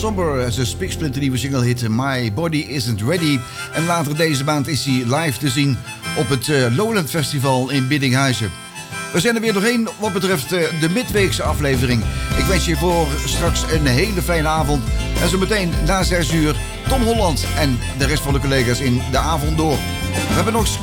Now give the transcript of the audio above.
Somber, zijn spiksplinternieuwe single hit My Body Isn't Ready. En later deze maand is hij live te zien op het Lowland Festival in Biddinghuizen. We zijn er weer doorheen wat betreft de midweekse aflevering. Ik wens je voor straks een hele fijne avond. En zo meteen na 6 uur Tom Holland en de rest van de collega's in de avond door. We hebben nog